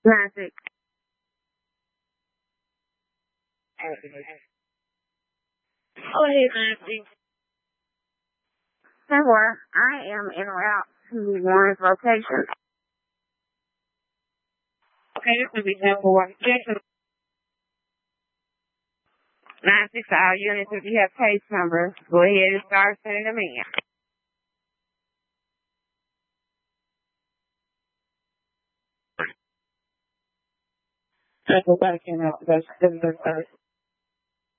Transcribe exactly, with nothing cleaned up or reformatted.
Classic. Oh, hey, Nancy. Somewhere, I am en route to Warren's location. Okay, this will be number one. Jason. Nine six hour units, if you have case numbers, go ahead and start sending them in. I'll go back in. That's, that's, that's,